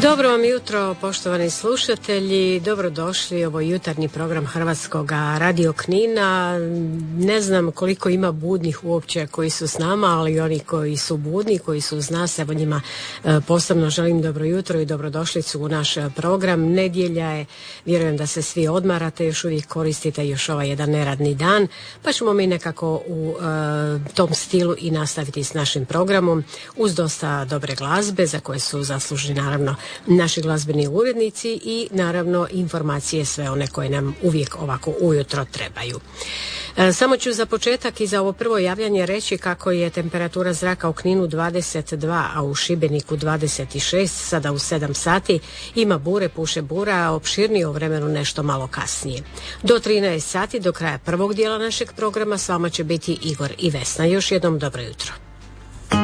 Dobro vam jutro, poštovani slušatelji, dobrodošli u ovo jutarnji program Hrvatskog radio Knina. Ne znam koliko ima budnih uopće koji su s nama, ali oni koji su budni, koji su uz nas, evo njima posebno želim dobro jutro i dobrodošlicu u naš program. Nedjelja je, vjerujem da se svi odmarate, još uvijek koristite još ovaj jedan neradni dan, pa ćemo mi nekako u tom stilu i nastaviti s našim programom uz dosta dobre glazbe za koje su zaslužni naravno naši glazbeni urednici i naravno informacije sve one koje nam uvijek ovako ujutro trebaju. Samo ću za početak i za ovo prvo javljanje reći kako je temperatura zraka u Kninu 22, a u Šibeniku 26, sada u 7 sati. Ima bure, puše bura, a opširnije u vremenu nešto malo kasnije. Do 13 sati, do kraja prvog dijela našeg programa, s vama će biti Igor i Vesna. Još jednom dobro jutro.